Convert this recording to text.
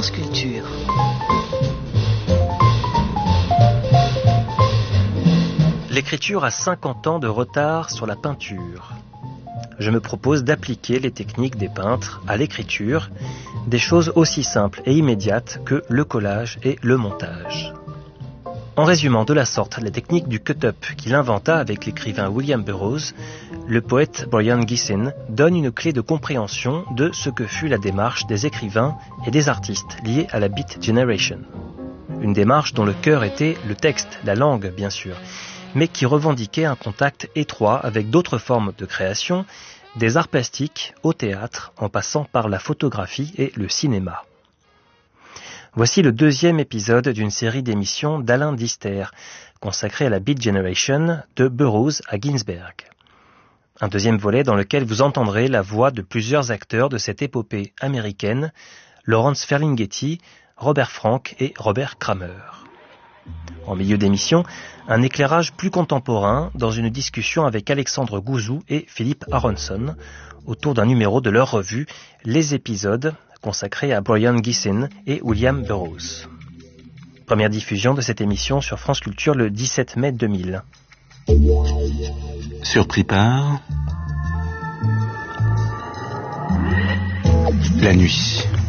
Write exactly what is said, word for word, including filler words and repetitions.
France Culture. L'écriture a cinquante ans de retard sur la peinture. Je me propose d'appliquer les techniques des peintres à l'écriture, des choses aussi simples et immédiates que le collage et le montage. En résumant de la sorte la technique du cut-up qu'il inventa avec l'écrivain William Burroughs, le poète Brian Gysin donne une clé de compréhension de ce que fut la démarche des écrivains et des artistes liés à la Beat Generation. Une démarche dont le cœur était le texte, la langue bien sûr, mais qui revendiquait un contact étroit avec d'autres formes de création, des arts plastiques au théâtre, en passant par la photographie et le cinéma. Voici le deuxième épisode d'une série d'émissions d'Alain Dister, consacrée à la Beat Generation de Burroughs à Ginsberg. Un deuxième volet dans lequel vous entendrez la voix de plusieurs acteurs de cette épopée américaine, Lawrence Ferlinghetti, Robert Frank et Robert Kramer. En milieu d'émission, un éclairage plus contemporain dans une discussion avec Alexandre Gouzou et Philippe Aronson autour d'un numéro de leur revue Les Épisodes, consacré à Brian Gysin et William Burroughs. Première diffusion de cette émission sur France Culture le dix-sept mai deux mille. Surpris par la nuit.